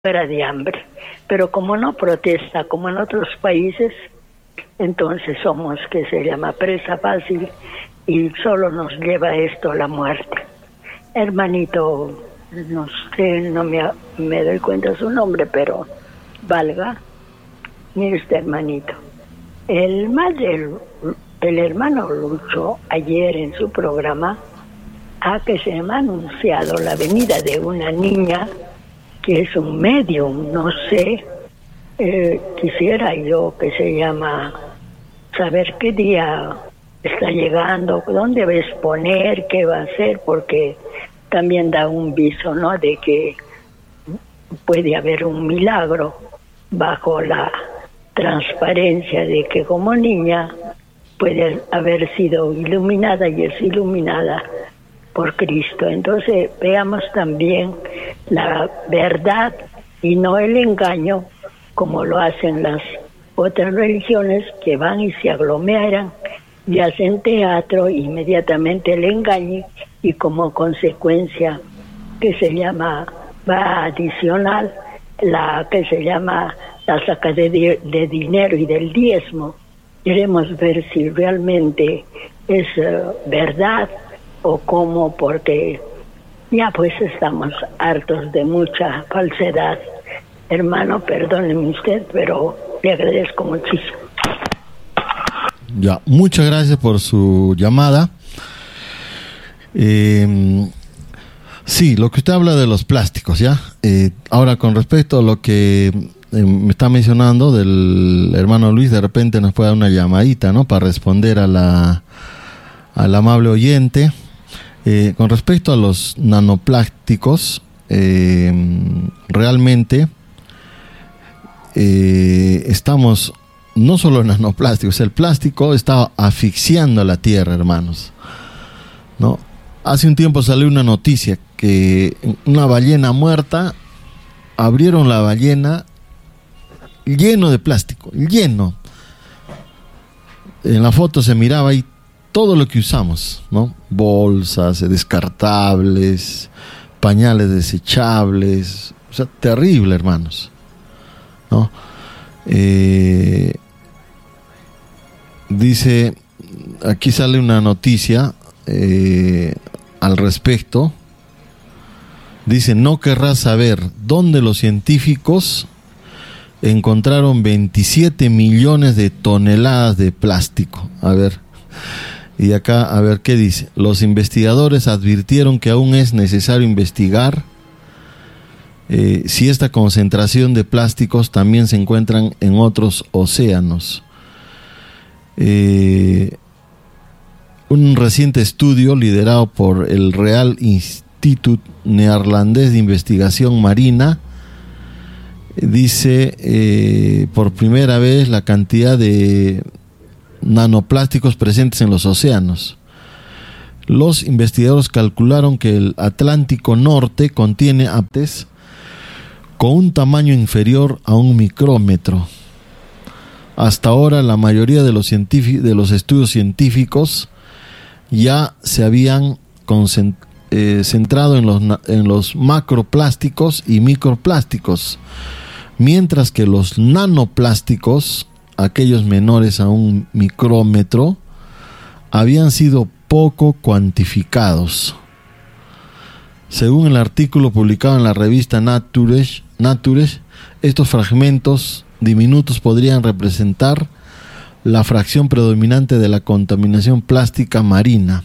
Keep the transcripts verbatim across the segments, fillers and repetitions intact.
muera de hambre. Pero como no protesta como en otros países, entonces somos, que se llama, presa fácil y solo nos lleva esto a la muerte. Hermanito, no sé, no me, me doy cuenta su nombre, pero valga, mire usted, hermanito, el más del el hermano Lucho ayer en su programa ha que se me ha anunciado la venida de una niña que es un medium, no sé, eh, quisiera yo, que se llama, saber qué día está llegando, dónde va a exponer, qué va a hacer, porque también da un viso, ¿no?, de que puede haber un milagro bajo la transparencia de que como niña puede haber sido iluminada y es iluminada por Cristo. Entonces veamos también la verdad y no el engaño, como lo hacen las otras religiones, que van y se aglomeran y hacen teatro, inmediatamente el engaño, y como consecuencia, que se llama, va adicional, la que se llama la saca de, de dinero y del diezmo. Queremos ver si realmente es uh, verdad o cómo, porque ya pues estamos hartos de mucha falsedad. Hermano, perdóneme usted, pero le agradezco muchísimo. Ya, muchas gracias por su llamada. Eh, sí, lo que usted habla de los plásticos, ¿ya? Eh, ahora, con respecto a lo que eh, me está mencionando del hermano Luis, de repente nos puede dar una llamadita, ¿no?, para responder a la al amable oyente. Eh, con respecto a los nanoplásticos, eh, realmente eh, estamos no solo en nanoplásticos, el plástico está asfixiando a la Tierra, hermanos, ¿no? Hace un tiempo salió una noticia que una ballena muerta, abrieron la ballena lleno de plástico, lleno. En la foto se miraba ahí todo lo que usamos, ¿no? Bolsas descartables, pañales desechables, o sea, terrible, hermanos, ¿no? Eh, dice, aquí sale una noticia eh, al respecto. Dice, no querrás saber dónde los científicos encontraron veintisiete millones de toneladas de plástico. A ver, y acá, a ver qué dice. Los investigadores advirtieron que aún es necesario investigar eh, si esta concentración de plásticos también se encuentran en otros océanos. Eh, un reciente estudio liderado por el Real Institut Neerlandés de Investigación Marina dice eh, por primera vez la cantidad de nanoplásticos presentes en los océanos. Los investigadores calcularon que el Atlántico Norte contiene aptes con un tamaño inferior a un micrómetro. Hasta ahora la mayoría de los, de los estudios científicos ya se habían concent- eh, centrado en los, en los macroplásticos y microplásticos, mientras que los nanoplásticos, aquellos menores a un micrómetro, habían sido poco cuantificados. Según el artículo publicado en la revista Nature, Nature, estos fragmentos diminutos podrían representar la fracción predominante de la contaminación plástica marina.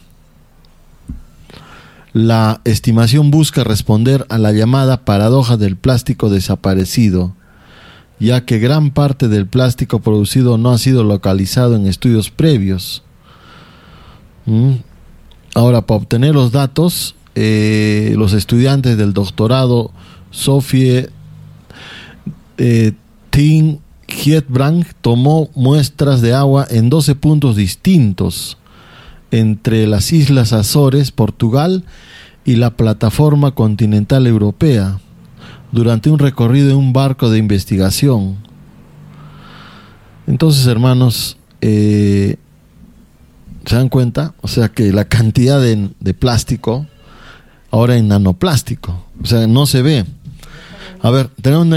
La estimación busca responder a la llamada paradoja del plástico desaparecido, ya que gran parte del plástico producido no ha sido localizado en estudios previos. ¿Mm? Ahora, para obtener los datos, eh, los estudiantes del doctorado Sophie eh, Tin Hietbrand tomó muestras de agua en doce puntos distintos entre las Islas Azores, Portugal y la plataforma continental europea, durante un recorrido en un barco de investigación. Entonces, hermanos, eh, ¿se dan cuenta? O sea que la cantidad de, de plástico ahora en nanoplástico, o sea, no se ve. A ver, tenemos una